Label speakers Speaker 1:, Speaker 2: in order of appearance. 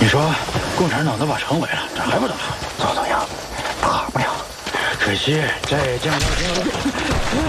Speaker 1: 你说，共产党都把城围了，这还不打？
Speaker 2: 怎么样？打不了。
Speaker 1: 可惜这将要